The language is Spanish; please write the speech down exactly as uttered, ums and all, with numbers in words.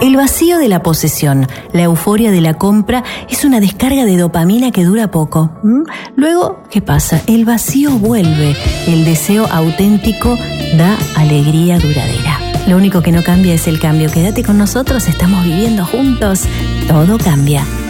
El vacío de la posesión, la euforia de la compra, es una descarga de dopamina que dura poco. ¿Mm? Luego, ¿qué pasa? El vacío vuelve. El deseo auténtico da alegría duradera. Lo único que no cambia es el cambio. Quédate con nosotros, estamos viviendo juntos. Todo cambia.